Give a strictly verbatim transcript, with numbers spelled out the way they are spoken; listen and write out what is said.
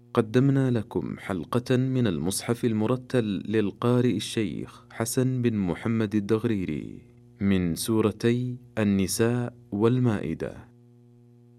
قدمنا لكم حلقة من المصحف المرتل للقارئ الشيخ حسن بن محمد الدغريري من سورتي النساء والمائدة.